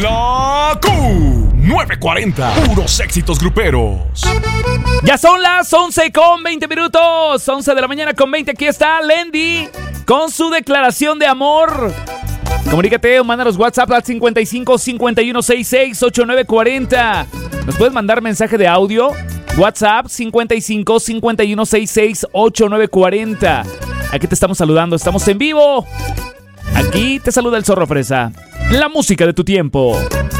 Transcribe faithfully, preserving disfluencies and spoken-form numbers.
La Q nueve cuarenta, puros éxitos gruperos. Ya son las once con veinte minutos, once de la mañana con veinte. Aquí está Lendy con su declaración de amor. Comunícate o mándanos WhatsApp al cincuenta y cinco, cincuenta y uno, sesenta y seis, ochenta y nueve cuarenta. Nos puedes mandar mensaje de audio. WhatsApp cincuenta y cinco, cincuenta y uno, sesenta y seis, ochenta y nueve cuarenta. Aquí te estamos saludando, estamos en vivo. Aquí te saluda el Zorro Fresa. La música de tu tiempo.